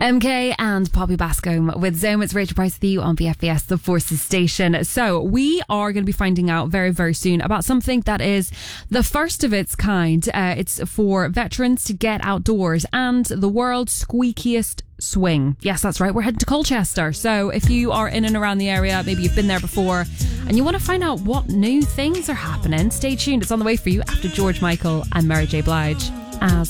MK and Poppy Bascombe with Zoom. It's Rachel Price with you on VFBS, the Forces Station. So we are going to be finding out very, very soon about something that is the first of its kind. It's for veterans to get outdoors and the world's squeakiest swing. Yes, that's right. We're heading to Colchester. So if you are in and around the area, maybe you've been there before and you want to find out what new things are happening, stay tuned. It's on the way for you after George Michael and Mary J. Blige as